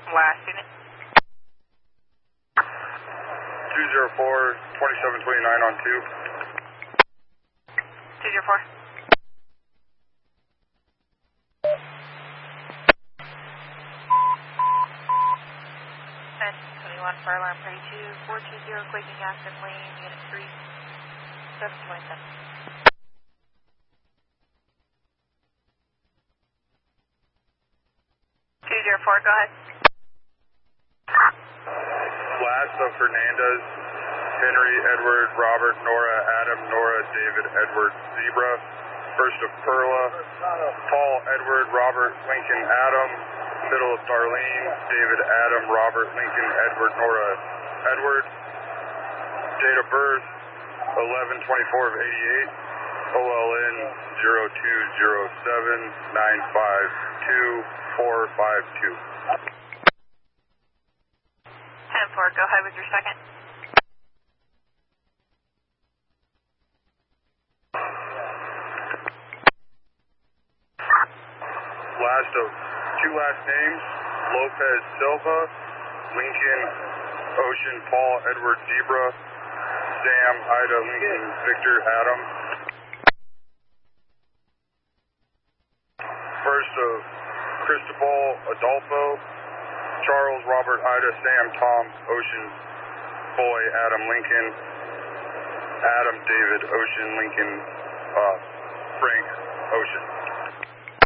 Last unit. 204, 2729 on 2. 204. And 21 for alarm 32, 420 quaking Aspen Lane, unit 3, 727. 204, go ahead. Last of Fernandez, Henry, Edward, Robert, Nora, Adam, Nora, David, Edward, Zebra. First of Perla, Paul, Edward, Robert, Lincoln, Adam. Middle of Darlene, David, Adam, Robert, Lincoln, Edward, Nora, Edward. Date of birth, 11/24 of 88. OLN 0207 952 452. 10-4, go ahead with your second. Last of two last names, Lopez Silva, Lincoln, Ocean, Paul, Edward, Zebra, Sam, Ida, Lincoln, Victor, Adam. First of Cristobal, Adolfo, Charles, Robert, Ida, Sam, Tom, Ocean, Boy, Adam, Lincoln, Adam, David, Ocean, Lincoln, Frank, Ocean.